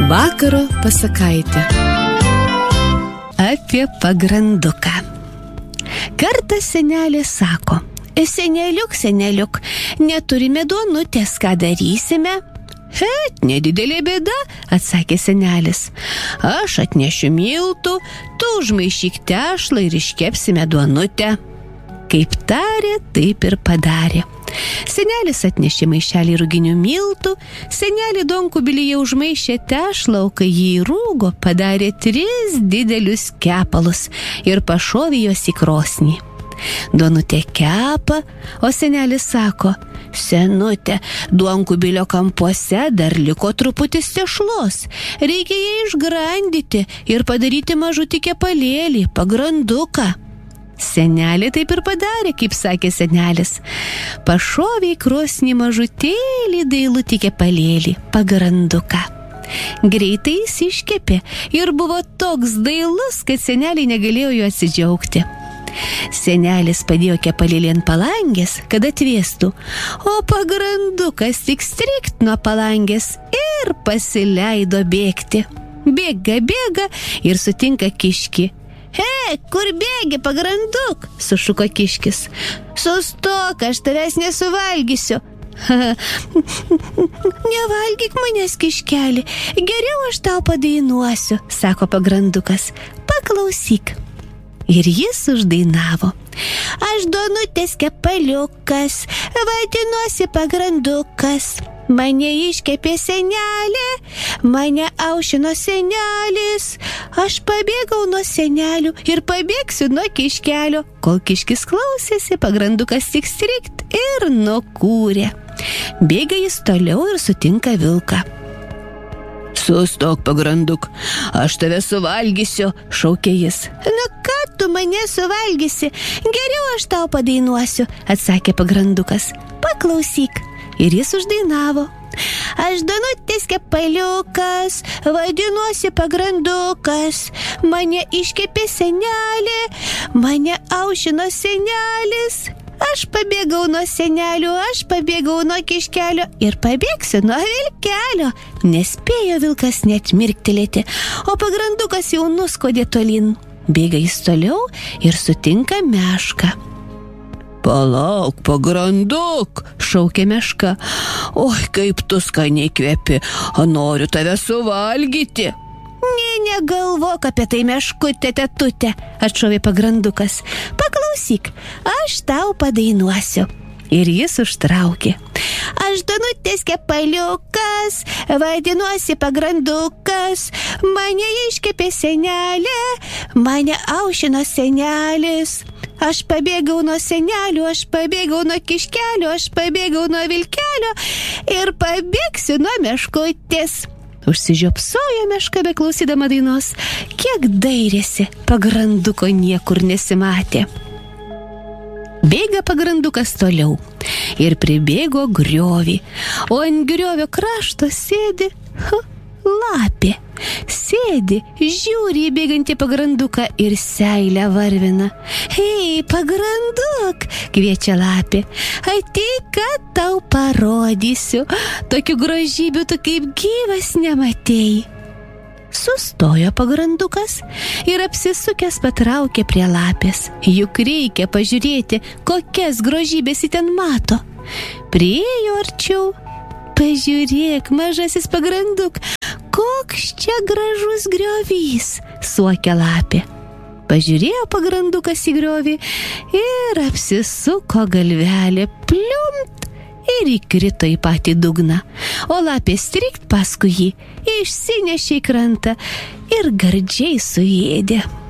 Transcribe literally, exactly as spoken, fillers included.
Vakaro pasakaitė apie pagranduką. Kartą senelė sako: Seneliuk, seneliuk, neturime duonutės, ką darysime? Het, nedidelė bėda, atsakė senelis. Aš atnešiu miltų, tu užmaišyk tešlą ir iškepsime duonutę. Kaip tarė, taip ir padarė. Senelis atnešė maišelį ruginių miltų, senelį duonkubilyje užmaišė tešlą, o kai jį rūgo, padarė tris didelius kepalus ir pašovė juos į krosnį. Duonutė kepa, o senelis sako: Senutė, duonkubilio kampuose dar liko truputis tešlos, reikia ją išgrandyti ir padaryti mažutį kepalėlį, pagranduką. Senelė taip ir padarė, kaip sakė senelis. Pašovė į krosnį mažutėlį dailutį kepalėlį, pagranduką. Greitai jis iškepė ir buvo toks dailus, kad seneliai negalėjo jo atsidžiaugti. Senelis padėjo kepalėlį ant palangės, kad atvėstų, o pagrandukas tik strikt nuo palangės ir pasileido bėgti. Bėga, bėga ir sutinka kiškį. Hei, kur bėgi, pagranduk? Sušuko kiškis. Sustok, aš tavęs nesuvalgysiu. Nevalgyk manęs, kiškelį, geriau aš tau padainuosiu, sako pagrandukas. Paklausyk. Ir jis uždainavo. Aš duonutės kepaliukas, vadinuosi pagrandukas. Mane iškepė senelė, mane aušino senelis. Aš pabėgau nuo senelių ir pabėgsiu nuo kiškelio. Kol kiškis klausėsi, pagrandukas tik strikt ir nukūrė. Bėga jis toliau ir sutinka vilką. Sustok, pagranduk, aš tave suvalgysiu, šaukė jis. Nu ką tu mane suvalgysi, geriau aš tau padainuosiu, atsakė pagrandukas. Paklausyk. Ir jis uždainavo. Aš duonutės kepaliukas, vadinuosi pagrandukas. Mane iškepė senelė, mane aušino senelis. Aš pabėgau nuo senelių, aš pabėgau nuo kiškelio ir pabėgsiu nuo vilkelio. Nespėjo vilkas net mirktelėti, o pagrandukas jau nuskodė tolyn. Bėga jis toliau ir sutinka mešką. Palauk, pagranduk, šaukė meška. Oi, kaip tu skaniai kvepi, noriu tave suvalgyti. Nė, negalvok apie tai, meškutė tetutė, atšovė pagrandukas. Paklausyk, aš tau padainuosiu. Ir jis užtraukė. Aš duonutės kepaliukas, vadinuosi pagrandukas. Mane iškepė senelė, mane aušino senelis. Aš pabėgau nuo senelių, aš pabėgau nuo kiškelio, aš pabėgau nuo vilkelio ir pabėgsiu nuo meškutės. Užsižiopsojo meška beklausydama dainos. Kiek dairėsi, pagranduko niekur nesimatė. Bėga pagrandukas toliau ir pribėgo griovį, o ant griovio krašto sėdi ha, lapė. Sėdi, žiūri į bėgantį pagranduką ir seilę varvina. Hei, pagranduk, kviečia lapė, ateik, kad tau parodysiu. Tokių grožybių tu kaip gyvas nematėjai. Sustojo pagrandukas ir apsisukęs patraukė prie lapės. Juk reikia pažiūrėti, kokias grožybės jį ten mato. Priėjo arčiau. Pažiūrėk, mažasis pagranduk, koks čia gražus griovys, suokė lapė. Pažiūrėjo pagrandukas į griovį ir apsisuko galvelė, pliumt, ir įkrito į patį dugną. O lapė strikt paskui jį, išsinešė į krantą ir gardžiai suėdė.